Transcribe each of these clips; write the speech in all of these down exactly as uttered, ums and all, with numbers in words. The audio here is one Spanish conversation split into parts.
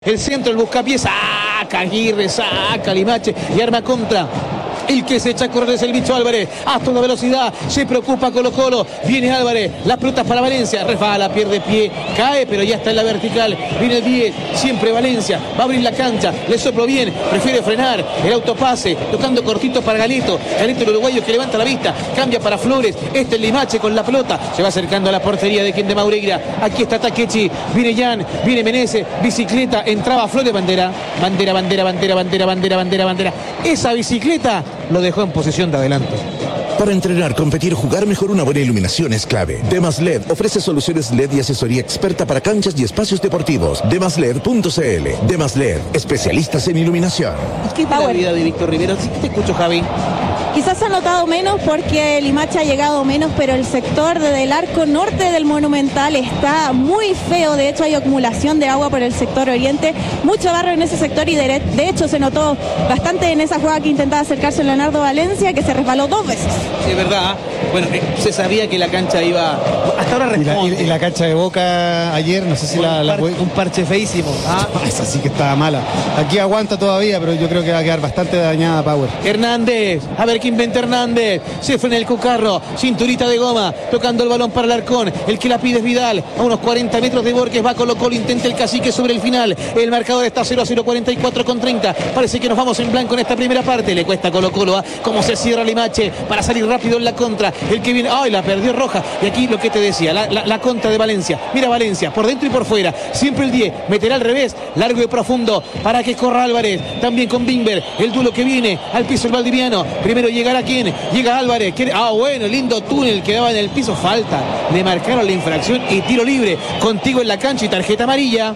El centro, el buscapiés, saca Aguirre, saca Limache y arma contra. El que se echa a correr es el bicho Álvarez, a toda velocidad, se preocupa Colo Colo, viene Álvarez, las pelotas para Valencia, resbala, pierde pie, cae, pero ya está en la vertical, viene el diez, siempre Valencia, va a abrir la cancha, le sopló bien, prefiere frenar, el autopase, tocando cortito para Galeto, Galeto el uruguayo que levanta la vista, cambia para Flores, este es Limache con la pelota, se va acercando a la portería de quien de Maureira, aquí está Takechi, viene Jan, viene Menezes, bicicleta, entraba Flores, bandera, bandera, bandera, bandera, bandera, bandera, bandera, bandera, esa bicicleta lo dejó en posición de adelanto. Para entrenar, competir, jugar mejor, una buena iluminación es clave. Demas L E D ofrece soluciones L E D y asesoría experta para canchas y espacios deportivos. demas led punto c l. Demas L E D, especialistas en iluminación. ¿Y qué tal la vida de Víctor Rivero? Sí, te escucho, Javi. Quizás ha notado menos porque Limache ha llegado menos, pero el sector del arco norte del Monumental está muy feo. De hecho, hay acumulación de agua por el sector oriente, mucho barro en ese sector y de, de hecho se notó bastante en esa jugada que intentaba acercarse Leonardo Valencia, que se resbaló dos veces. Sí, es verdad. Bueno, eh, se sabía que la cancha iba... Hasta ahora responde. Y la, y, y la cancha de Boca ayer, no sé si un, la, la... par, un parche feísimo. Ah, esa sí que estaba mala. Aquí aguanta todavía, pero yo creo que va a quedar bastante dañada Power. Hernández, a ver qué inventa Hernández. Se fue en el cucarro, cinturita de goma, tocando el balón para el Arcón. El que la pide es Vidal. A unos cuarenta metros de Borges va Colo Colo, intenta el cacique sobre el final. El marcador está cero a cero, cuarenta y cuatro con treinta. Parece que nos vamos en blanco en esta primera parte. Le cuesta a Colo Colo, ¿eh? Cómo se cierra Limache para salir rápido en la contra. El que viene, ¡ay! La perdió Roja. Y aquí lo que te decía, la, la, la contra de Valencia. Mira Valencia, por dentro y por fuera. Siempre el diez, meterá al revés, largo y profundo para que corra Álvarez. También con Bimber, el duelo que viene al piso el valdiviano. Primero llegará quién, llega Álvarez. ¿Quiere? Ah, bueno, lindo túnel que daba en el piso. Falta, le marcaron la infracción y tiro libre. Contigo en la cancha y tarjeta amarilla.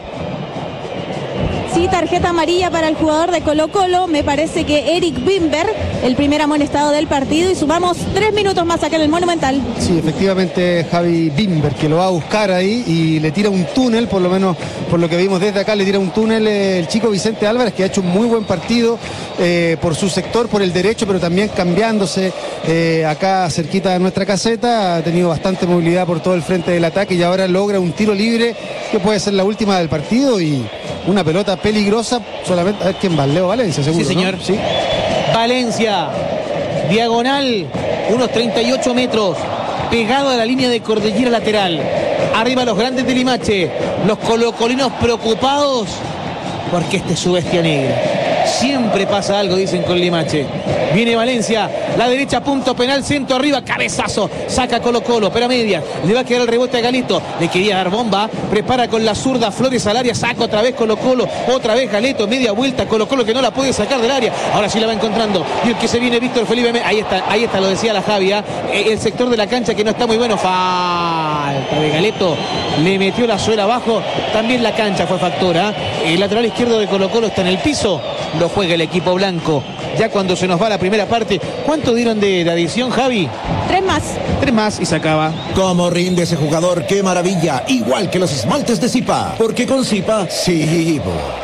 Sí, tarjeta amarilla para el jugador de Colo Colo. Me parece que Eric Bimber, el primer amonestado del partido, y sumamos tres minutos más acá en el Monumental. Sí, efectivamente Javi Bimber, que lo va a buscar ahí y le tira un túnel, por lo menos por lo que vimos desde acá, le tira un túnel eh, el chico Vicente Álvarez, que ha hecho un muy buen partido eh, por su sector, por el derecho, pero también cambiándose eh, acá cerquita de nuestra caseta. Ha tenido bastante movilidad por todo el frente del ataque y ahora logra un tiro libre que puede ser la última del partido y una pelota peligrosa, solamente a ver quién va, Leo Valencia, seguro. Sí, señor. ¿No? Sí. Valencia, diagonal, unos treinta y ocho metros, pegado a la línea de cordillera lateral. Arriba los grandes de Limache, los colocolinos preocupados porque este es su bestia negra. Siempre pasa algo, dicen con Limache. Viene Valencia, la derecha, punto penal, centro arriba, cabezazo, saca Colo Colo, pero a media, le va a quedar el rebote a Galeto, le quería dar bomba, prepara con la zurda Flores al área, saca otra vez Colo Colo, otra vez Galeto, media vuelta, Colo Colo que no la puede sacar del área, ahora sí la va encontrando, y el que se viene Víctor Felipe, ahí está, ahí está, lo decía la Javia, ¿eh? El sector de la cancha que no está muy bueno, falta de Galeto, le metió la suela abajo, también la cancha fue factora, ¿eh? El lateral izquierdo de Colo Colo está en el piso, lo juega el equipo blanco. Ya cuando se nos va la primera parte, ¿cuánto dieron de, de adición, Javi? Tres más. Tres más y se acaba. ¿Cómo rinde ese jugador? ¡Qué maravilla! Igual que los esmaltes de Zipa. Porque con Zipa, sí.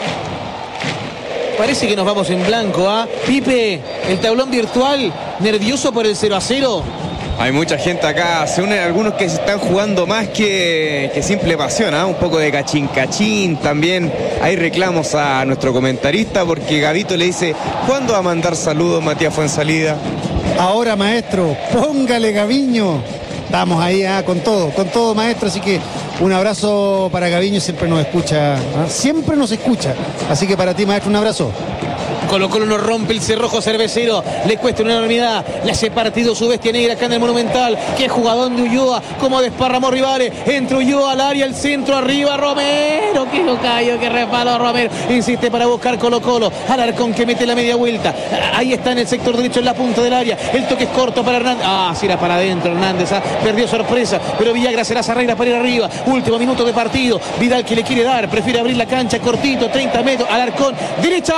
Parece que nos vamos en blanco, ¿ah? ¿eh? Pipe, el tablón virtual, nervioso por el cero a cero. Hay mucha gente acá, se unen algunos que se están jugando más que, que simple pasión, ¿eh? Un poco de cachín cachín, también hay reclamos a nuestro comentarista porque Gavito le dice, ¿cuándo va a mandar saludos Matías Fuensalida? Ahora, maestro, póngale Gaviño. Estamos ahí ¿eh? con todo, con todo, maestro, así que un abrazo para Gaviño, siempre nos escucha, ¿eh? siempre nos escucha, así que para ti, maestro, un abrazo. Colo Colo no rompe el cerrojo cervecero, le cuesta una enormidad, le hace partido su bestia negra acá en el Monumental, qué jugador de Ulloa, cómo desparramó rivales, entra Ulloa al área, el centro arriba, Romero, qué locayo, qué resbaló Romero, insiste para buscar Colo Colo, Alarcón que mete la media vuelta, ahí está en el sector derecho en la punta del área, el toque es corto para Hernández, ah, si era para adentro Hernández, ¿ah? Perdió sorpresa, pero Villagra se la arregla para ir arriba, último minuto de partido, Vidal que le quiere dar, prefiere abrir la cancha cortito, treinta metros, Alarcón, derecha,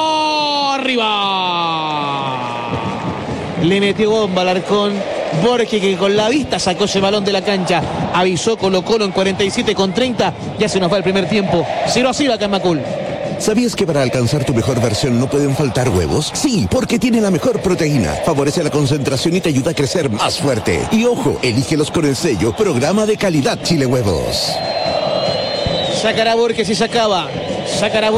arriba, le metió bomba al Alarcón. Borges que con la vista sacó ese balón de la cancha, avisó Colo Colo en cuarenta y siete con treinta, ya se nos va el primer tiempo, cero a cero acá en Macul. ¿Sabías que para alcanzar tu mejor versión no pueden faltar huevos? Sí, porque tiene la mejor proteína, favorece la concentración y te ayuda a crecer más fuerte. Y ojo, elígelos con el sello Programa de Calidad Chile Huevos. Sacará Borges y sacaba. Saca la